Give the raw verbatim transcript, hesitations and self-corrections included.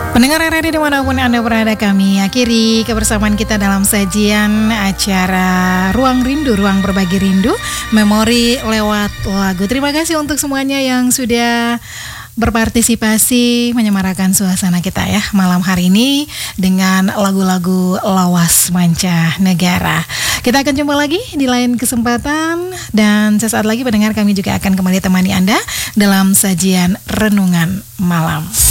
Pendengar R R I dimanapun Anda berada, kami akhiri kebersamaan kita dalam sajian acara Ruang Rindu, Ruang Berbagi Rindu, Memori lewat lagu. Terima kasih untuk semuanya yang sudah berpartisipasi menyemarakan suasana kita ya malam hari ini dengan lagu-lagu lawas mancanegara. Kita akan jumpa lagi di lain kesempatan, dan sesaat lagi pendengar kami juga akan kembali temani Anda dalam sajian renungan malam.